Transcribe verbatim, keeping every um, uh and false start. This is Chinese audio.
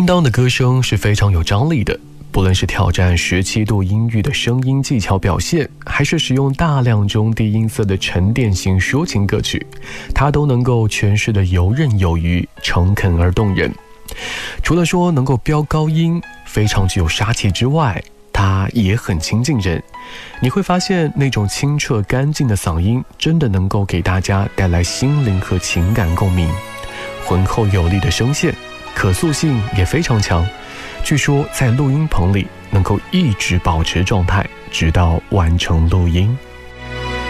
当的歌声是非常有张力的，不论是挑战十七度音域的声音技巧表现，还是使用大量中低音色的沉淀型抒情歌曲，它都能够诠释得游刃有余，诚恳而动人。除了说能够飙高音，非常具有杀气之外，它也很亲近人。你会发现那种清澈干净的嗓音真的能够给大家带来心灵和情感共鸣。浑厚有力的声线，可塑性也非常强，据说在录音棚里能够一直保持状态，直到完成录音。